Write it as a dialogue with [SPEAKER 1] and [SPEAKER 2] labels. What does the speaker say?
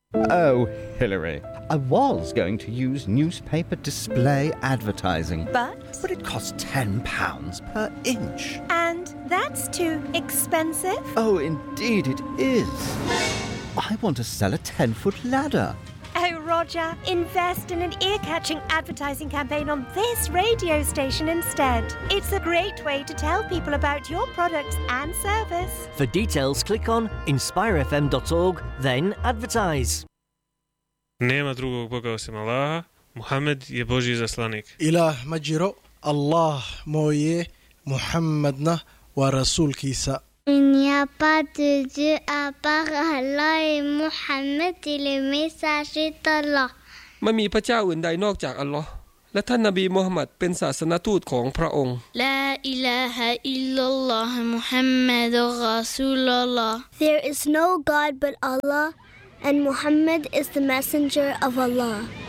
[SPEAKER 1] Oh, Hillary, I was going to use newspaper display advertising,
[SPEAKER 2] But
[SPEAKER 1] it costs £10 per inch.
[SPEAKER 2] and that's too expensive.
[SPEAKER 1] Oh, indeed it is. I want to sell a 10-foot ladder.
[SPEAKER 2] Oh, Roger, invest in an ear-catching advertising campaign on this radio station instead. It's a great way to tell people about your products and service.
[SPEAKER 3] For details, click on inspirefm.org, then advertise.
[SPEAKER 4] Nema drugog Boga osim Allaha, Muhammed je Božji zaslanik.
[SPEAKER 5] Ilah ma jiro, Allah mooye, Muhammadna waa rasuulkiisa.
[SPEAKER 6] Il n'y a pas de Dieu à part Allah et Mohammed est le messager d'Allah.
[SPEAKER 7] ไม่มีพระเจ้าอื่นใดนอกจากอัลลอฮ์และท่านนบีมูฮัมหมัดเป็นศาสนทูตของพระองค์
[SPEAKER 6] La ilaha illallah Muhammadur Rasulullah. There is no God but Allah and Muhammad is the messenger of Allah.